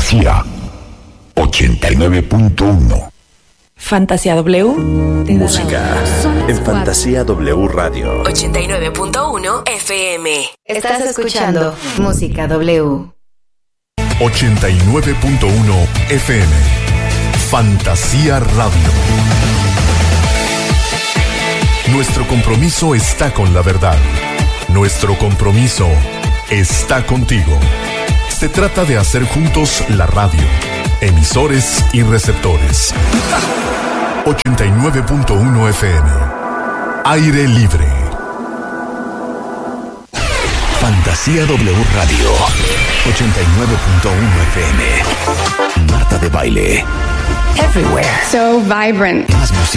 Fantasía 89.1. Fantasía W. Música en Fantasía W Radio 89.1 FM. Estás escuchando Música W 89.1 FM. Fantasía Radio. Nuestro compromiso está con la verdad. Nuestro compromiso está contigo. Se trata de hacer juntos la radio, emisores y receptores. 89.1 FM. Aire libre. Fantasía W Radio 89.1 FM. Marta de Baile. Everywhere. So vibrant. Más música.